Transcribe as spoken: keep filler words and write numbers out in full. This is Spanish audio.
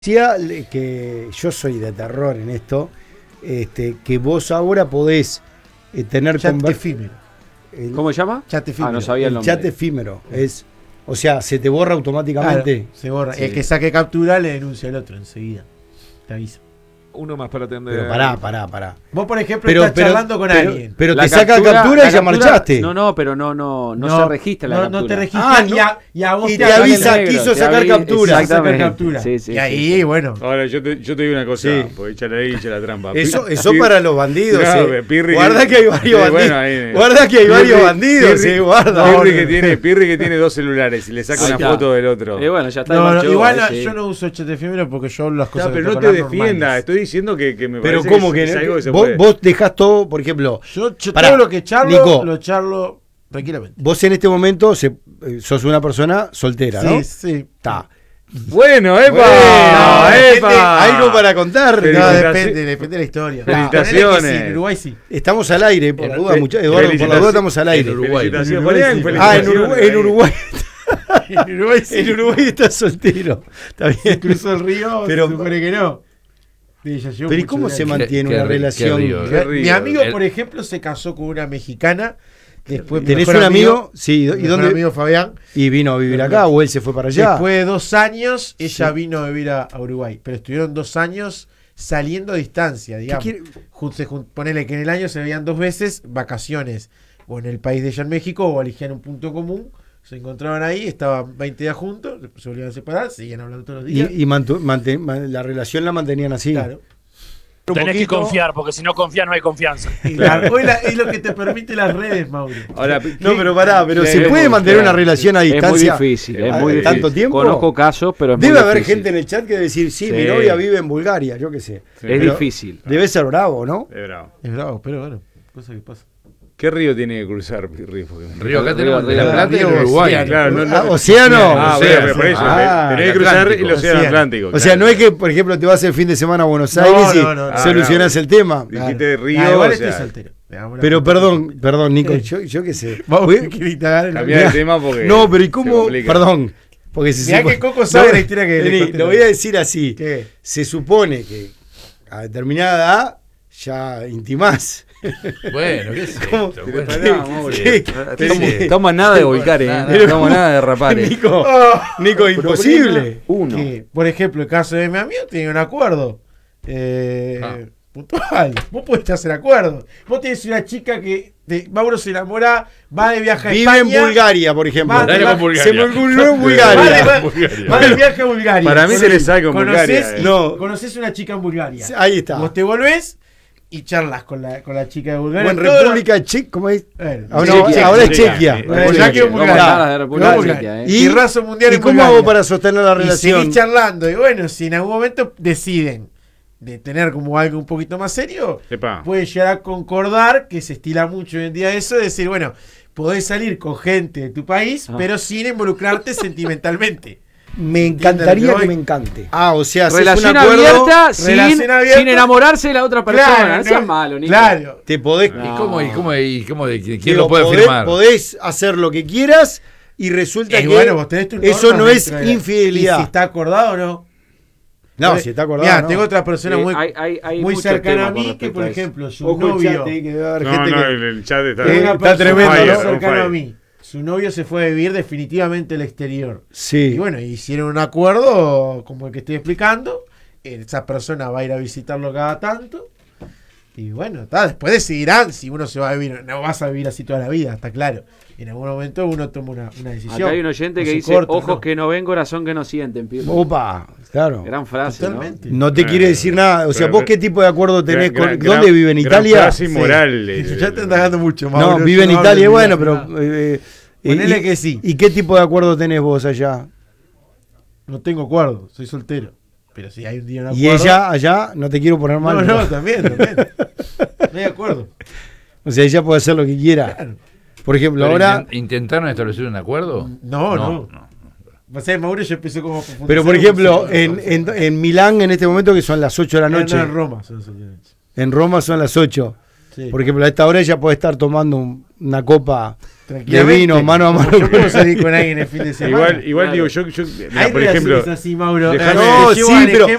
Decía que yo soy de terror en esto, este, que vos ahora podés eh, tener chat conver- efímero. el, ¿Cómo se llama? Chat efímero. Ah, no sabía el el nombre. chat efímero. Es, o sea, se te borra automáticamente. Claro, se borra. Sí. El que saque captura le denuncia al otro enseguida. Te avisa. Uno más para atender. Pero pará, pará, pará. Vos, por ejemplo, Pero, estás pero, charlando con pero, alguien. pero La te saca captura la y ya captura- marchaste. No, no, pero no, no, no, se registra la no, captura. No te registra Ah, no. y, a, y a vos Y te, te avisa, avisa. quiso sacar captura. Sacar captura. Sí, sí, y sí, ahí, sí. bueno. Ahora, yo te, yo te digo una cosa, Sí. porque echa la echa la trampa. Eso, Pi- eso Pi- para los bandidos. No, eh. Pirri Guarda que hay varios Sí, bandidos. bueno, ahí- Guarda que hay varios Pirri- bandidos. Pirri- eh, guarda. Pirri que tiene, Pirri que tiene dos celulares y le saca Ahí una está. foto del otro. Eh, bueno, ya está. No, no, marchó, igual ahí sí. yo no uso chat efímero porque yo hablo las cosas No, pero que no tengo te acá defienda, normales. estoy diciendo que, que me Pero parece ¿cómo que que es, es algo que se vos, puede. vos dejás todo, por ejemplo, Yo, yo Pará, todo lo que charlo, Nico. lo charlo tranquilamente. vos en este momento se- eh, sos una persona soltera, ¿no? Sí, sí. Está. Bueno, epa, Bueno, depende, epa. algo para contar. Pero- No, Felicitaciones. depende, depende de la historia. Felicitaciones. Ponele que sí, en Uruguay sí. Estamos al aire, por la duda, Fe- mucha- Eduardo, por la duda estamos al aire. En Uruguay. Felicitaciones. En Uruguay, Ponían sí. Ah, en felicitaciones Uruguay, en ahí. Uruguay, En Uruguay sí. en Uruguay está soltero. Está bien. Cruzó el río, Pero- se supone que no. Sí, ya llevó Pero ¿y mucho cómo de se años. mantiene Qué- una qué ri- relación? qué río, Qué Mi río. amigo, El- por ejemplo, se casó con una mexicana. Después mi ¿Tenés mejor un amigo? Sí, mi ¿y mejor dónde? amigo Fabián. Y vino a vivir acá o él se fue para allá. Después de dos años, ella Sí. vino a vivir a, a Uruguay. Pero estuvieron dos años saliendo a distancia, digamos. quiere? Jun- se jun- Ponele que en el año se veían dos veces, vacaciones. O en el país de ella en México, o elegían un punto común. Se encontraban ahí, estaban veinte días juntos, se volvían a separar, seguían hablando todos los días. Y, y mantu- manten- man- la relación la mantenían así. Claro. Un Tenés que poquito- confiar, porque si no confías no hay confianza. Y la- hoy la- es lo que te permite las redes, Mauro. Ahora, No, pero pará, pero Sí, ¿se es puede muy mantener claro. una relación a Es muy distancia? difícil, es a- muy difícil. ¿Tanto tiempo? Conozco casos, pero es muy Debe haber difícil. gente en el chat que decir, sí, Sí. mi novia vive en Bulgaria, yo qué sé. Es Pero difícil. Debe ser bravo, ¿no? Es bravo. Es bravo, pero bueno, cosa que pasa. ¿Qué río tiene que cruzar, Pirri? Porque- Río, acá Río- tenemos Río- el Atlántico y el Río- Uruguay. Océano. Claro, no, no- Ah, ¿océano? Ah, bueno, Océano. pero por eso. Ah, tenés que el cruzar Atlántico. el océano Océano. Atlántico. O sea, claro. no es que, por ejemplo, te vas el fin de semana a Buenos No, Aires y no, no, no. solucionas Ah, el tema. Dijiste de río, Ah, igual o estoy sea, soltero. Veamos la- Pero perdón, perdón, Nico, yo, yo qué sé. Vamos Voy- a indagar en la- Cambiar el tema porque. No, pero ¿y se cómo? complica. Perdón. Porque se Mirá supo- que Coco sabe la historia que le Vení, conté. lo voy a decir así. ¿Qué? Se supone que a determinada edad ya intimás. Bueno, ¿qué es ¿Cómo? esto? Pero Bueno, pará, Mauro. ¿Qué? Toma, Sí. toma nada de volcar, Nada, ¿eh? nada. Toma nada de rapar, ¿eh? Nico, Oh, Nico, imposible. Uno. que, por ejemplo, el caso de mi amigo tiene un acuerdo. Eh, Ah. Puntual. Vos podés hacer acuerdo. Vos tenés una chica que de, Mauro se enamora, va de viaje a Vive España. en Bulgaria, por ejemplo. Va- Dale va- con Bulgaria. Se me ocurrió en Va de, Bulgaria. va- Bulgaria. va de viaje a Bulgaria. Para mí se le saca en Conocés- Bulgaria, eh. No. Conocés una chica en Bulgaria. Ahí está. Vos te volvés y charlas con la, con la chica de Bulgaria. Bueno, Todo lo- República Checa, ¿cómo es? Bueno, Ah, no, Chequia, ahora es Chequia. Chequia. Sí, Bueno, República ya quedó Checa. Bulgaria. No, nada de República No, Chequia, ¿eh? ¿Y, Y raza mundial ¿y en cómo Bulgaria. hago para sostener la Y relación? seguís charlando. Y bueno, si en algún momento deciden de tener como algo un poquito más serio, Epa. pueden llegar a concordar, que se estila mucho hoy en día eso, de decir, bueno, podés salir con gente de tu país, Ah. pero sin involucrarte sentimentalmente. Me encantaría Entiendo, que yo- me encante. Ah, o sea, haces Relación un acuerdo, abierta, sin, relación abierta. sin enamorarse de la otra persona. No seas no- malo, Nico. Claro. te podés, No. ¿Y cómo, y cómo, y cómo de, quién digo, lo puede podés, firmar? podés hacer lo que quieras y resulta Y que bueno, vos tenés tus eso normas no es dentro de la- infidelidad. Y si está acordado o no. No, si está acordado. Mirá, no. tengo otra persona Eh, muy, hay- hay- hay muy mucho cercana tema a mí con que, respecto por a eso. ejemplo, su Ojo el novio. chat, eh, que debe haber No, gente no, que- el, el chat está. Tengo Eh, una está persona tremendo, muy ¿no? cercana Fire. a mí. Su novio se fue a vivir definitivamente al exterior. Sí. Y bueno, hicieron un acuerdo como el que estoy explicando. Esa persona va a ir a visitarlo cada tanto. Y bueno, ta, después decidirán si uno se va a vivir. No vas a vivir así toda la vida, está claro. En algún momento uno toma una, una decisión. Acá hay un oyente O que se dice, corta, ojos ¿no? que no ven, corazón que no sienten. Pirri. Opa, claro. Gran frase, Totalmente. No te Eh, quiere decir nada. O sea, pero- ¿vos qué tipo de acuerdo tenés? Gran- con, gran- ¿Dónde vive? ¿En gran Italia? frase inmoral. Sí. eh, Ya te estás dando mucho más. No, vive en Italia, bueno, pero... eh, eh, Ponele y- que sí. ¿Y qué tipo de acuerdo tenés vos allá? No tengo acuerdo, soy soltero. Pero si hay un día un acuerdo. Y ella allá, no te quiero poner mal. No, pero- no, también, también. No hay acuerdo. O sea, ella puede hacer lo que quiera. Claro. Por ejemplo, Pero ahora... intent- ¿Intentaron establecer un acuerdo? No, no. no. O sea, Mauro ya empezó como a profundizar Pero por un ejemplo, poco. en, en, en Milán en este momento que son las ocho de la No, noche, no, en Roma. son las ocho de la noche. en Roma son las ocho. Sí. Por ejemplo, a esta hora ella puede estar tomando un- una copa Tranquilamente. vino mano a mano Yo con puedo salir con alguien el fin de semana. Igual, igual Claro. digo, yo, yo mira, Hay por ejemplo, relaciones así, Mauro. dejame- No, No, llevo sí, al pero-